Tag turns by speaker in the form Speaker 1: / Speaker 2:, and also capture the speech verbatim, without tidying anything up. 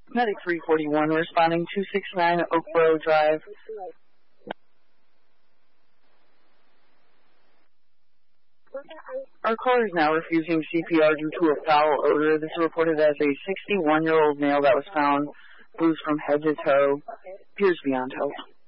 Speaker 1: Medic three forty-one responding two sixty-nine Oakboro Drive. Our caller is now refusing C P R due to a foul odor. This is reported as a sixty-one-year-old male that was found bruised from head to toe. Appears beyond help.